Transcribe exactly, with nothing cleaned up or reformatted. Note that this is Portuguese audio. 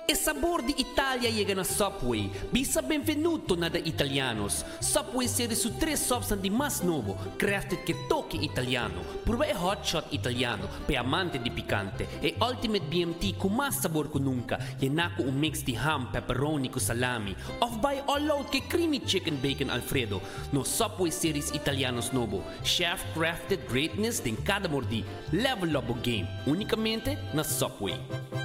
E sabor di Italia llega na Subway. Bisa benvenuto na da italianos. Subway series su tres subs di mas novo, crafted che toque italiano. Prueba hot shot italiano, pe amante di picante. E ultimate B M T con mas sabor que nunca. Llena con un mix di ham, pepperoni con salami. Off by all out che creamy chicken bacon alfredo. No Subway series italianos novo. Chef crafted greatness din cada mordi. Level up o game. Unicamente na Subway.